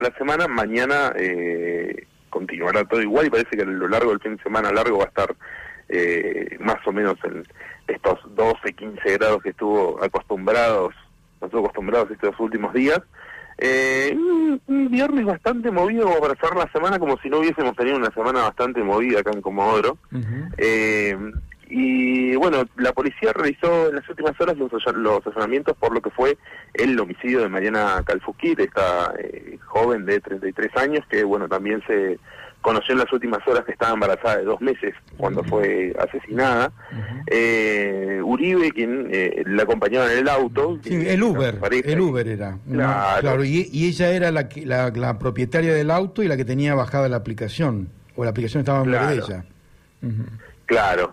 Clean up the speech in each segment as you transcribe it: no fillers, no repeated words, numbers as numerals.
la semana. Mañana continuará todo igual y parece que a lo largo del fin de semana largo va a estar más o menos en estos 12, 15 grados que estuvo acostumbrados estos últimos días. Un viernes bastante movido como para cerrar la semana, como si no hubiésemos tenido una semana bastante movida acá en Comodoro. Y bueno, la policía realizó en las últimas horas los allanamientos por lo que fue el homicidio de Mariana Calfusquir, esta joven de 33 años, que bueno, también se conoció en las últimas horas que estaba embarazada de 2 meses cuando fue asesinada. Uribe, quien la acompañaba en el auto. Sí, el Uber era. Claro, y ella era la propietaria del auto y la que tenía bajada la aplicación, o la aplicación estaba en nombre de ella. Claro.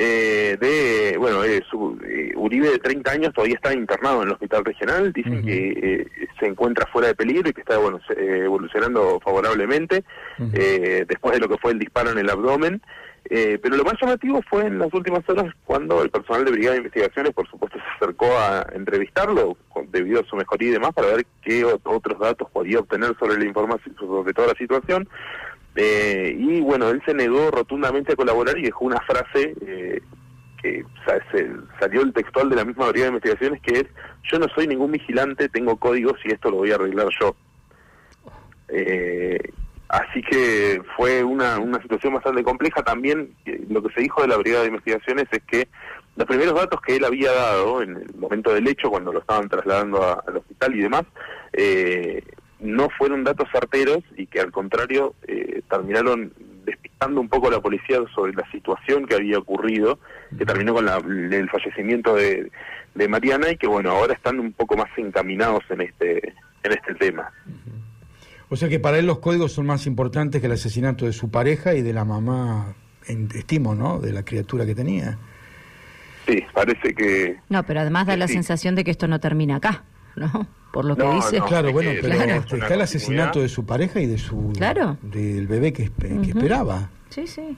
Uribe, de 30 años, todavía está internado en el hospital regional. Dicen que se encuentra fuera de peligro y que está evolucionando favorablemente después de lo que fue el disparo en el abdomen. Pero lo más llamativo fue en las últimas horas cuando el personal de Brigada de Investigaciones, por supuesto, se acercó a entrevistarlo debido a su mejoría y demás, para ver qué otros datos podía obtener sobre la información, sobre toda la situación. Y bueno, él se negó rotundamente a colaborar y dejó una frase que salió el textual de la misma Brigada de Investigaciones, que es: yo no soy ningún vigilante, tengo códigos y esto lo voy a arreglar yo. Así que fue una situación bastante compleja. También lo que se dijo de la Brigada de Investigaciones es que los primeros datos que él había dado en el momento del hecho, cuando lo estaban trasladando al hospital y demás, no fueron datos certeros y que al contrario terminaron despistando un poco a la policía sobre la situación que había ocurrido, que terminó con el fallecimiento de Mariana, y que bueno, ahora están un poco más encaminados en este tema. O sea que para él los códigos son más importantes que el asesinato de su pareja y de la mamá, estimo, ¿no?, de la criatura que tenía. Sí, parece que... No, pero además da la sensación de que esto no termina acá, ¿no? Por lo que dice. Claro, bueno, pero está el asesinato de su pareja y de del bebé que esperaba. Sí, sí.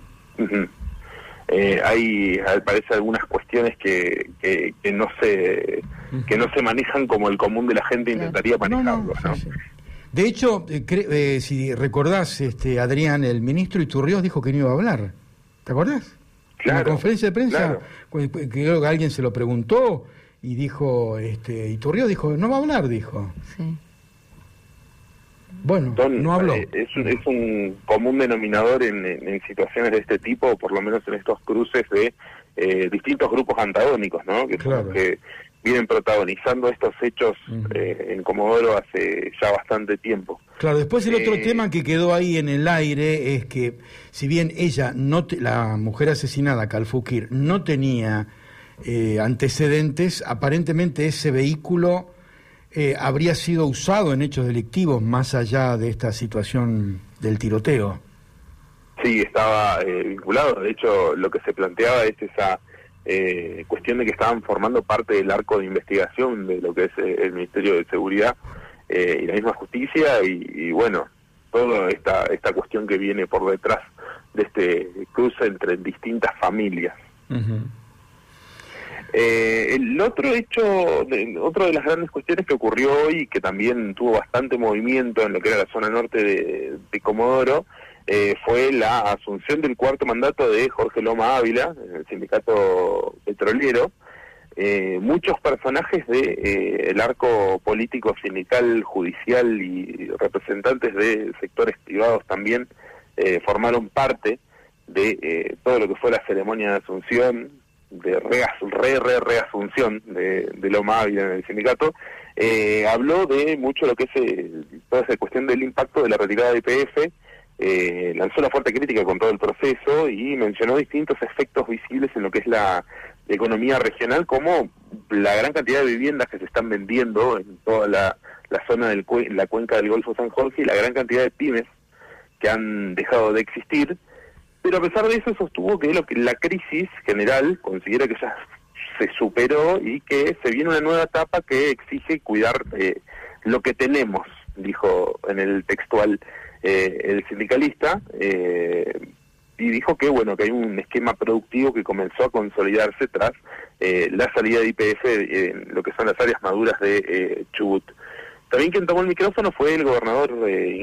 Hay, parece, algunas cuestiones que no se manejan como el común de la gente intentaría manejarlos, ¿no? Sí. De hecho, si recordás, Adrián, el ministro Iturrioz dijo que no iba a hablar. ¿Te acordás? Claro. En la conferencia de prensa, creo que alguien se lo preguntó y dijo, Iturrioz dijo, no va a hablar, dijo. Sí. Bueno, no habló. Es un común denominador en situaciones de este tipo, por lo menos en estos cruces de distintos grupos antagónicos, ¿no? Que son los que vienen protagonizando estos hechos en Comodoro hace ya bastante tiempo. Claro, después el otro tema que quedó ahí en el aire es que, si bien ella, la mujer asesinada, Calfusquir, no tenía antecedentes, aparentemente ese vehículo habría sido usado en hechos delictivos más allá de esta situación del tiroteo. Sí, estaba vinculado. De hecho, lo que se planteaba es esa cuestión de que estaban formando parte del arco de investigación de lo que es el Ministerio de Seguridad y la misma Justicia, y bueno, toda esta cuestión que viene por detrás de este cruce entre distintas familias. El otro hecho, otra de las grandes cuestiones que ocurrió hoy, que también tuvo bastante movimiento en lo que era la zona norte de Comodoro, fue la asunción del cuarto mandato de Jorge Loma Ávila en el sindicato petrolero. Muchos personajes el arco político, sindical, judicial y representantes de sectores privados también formaron parte de todo lo que fue la ceremonia de asunción, de reasunción de Loma Ávila en el sindicato. Habló de mucho lo que es toda esa cuestión del impacto de la retirada de YPF. Lanzó una fuerte crítica con todo el proceso y mencionó distintos efectos visibles en lo que es la economía regional, como la gran cantidad de viviendas que se están vendiendo en toda la zona de la cuenca del Golfo San Jorge, y la gran cantidad de pymes que han dejado de existir. Pero a pesar de eso sostuvo que la crisis general considera que ya se superó y que se viene una nueva etapa que exige cuidar lo que tenemos, dijo en el textual el sindicalista, y dijo que que hay un esquema productivo que comenzó a consolidarse tras la salida de YPF en lo que son las áreas maduras de Chubut. También quien tomó el micrófono fue el gobernador